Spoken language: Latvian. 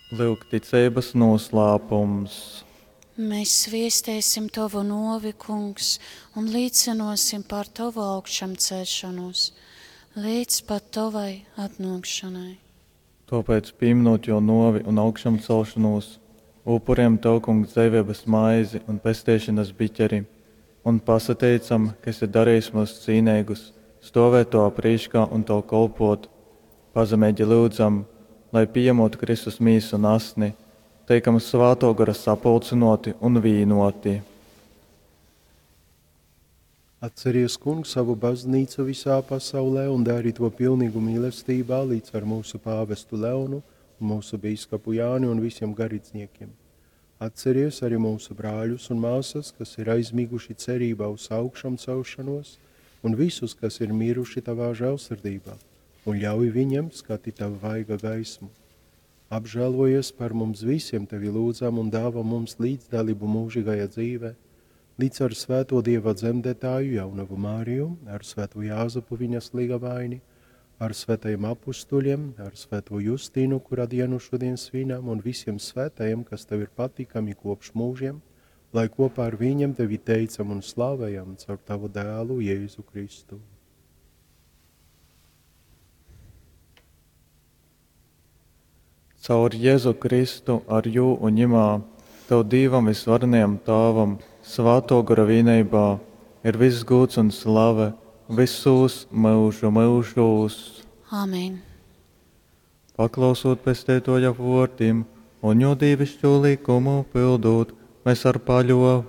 Lūk, ticības noslēpums. Mēs sviestēsim tavu novi, kungs, un līdzinosim par tavu augšām celšanos, līdz pat tavai atnākšanai. Tāpēc, pieminot jo novi un augšām celšanos, upuriem tev, kungs, dzīvības maizi un pestīšanas biķeri, un pasateicam, kas ir darījis mūs cīnīgus, stāvēt to aprīškā un to kolpot. Pazemēģi lūdzam, lai pieņemot Kristus mīsu un asni, teikam svāto gara sapulcinoti un vīnoti. Atceries, kungs, savu baznīcu visā pasaulē un dari to pilnīgu mīlestībā līdz ar mūsu pāvestu Leonu, mūsu bīskapu Jāni un visiem garīdzniekiem. Atceries arī mūsu brāļus un māsas, kas ir aizmiguši cerībā uz augšām celšanos, un visus, kas ir miruši tavā žēlsirdībā, un ļauj viņiem skatīt tavu vaiga gaismu. Apžēlojies par mums visiem, tevi lūdzam un dāvā mums līdzdalību mūžīgajā dzīvē, līdz ar svēto Dieva dzemdētāju jaunavu Māriju, ar svēto Jāzepu viņas līgavaini, ar svētajiem apustuļiem, ar svēto Justīnu, kura dienu šodien svinām, un visiem svētajiem, kas tev ir patīkami kopš mūžiem, lai kopā ar viņiem tevi teicam un slavējam caur tavu dēlu Jēzu Kristu. Caur Jēzu Kristu ar jū un ņemā, tev Dievam visvarenajam Tēvam, svāto gara vienībā, ir viss gods un slave, visos mūžu mūžos. Amen. Paklausot pestētoja vārtiem un jo dievišķo likumu pildot, mēs ar paļovu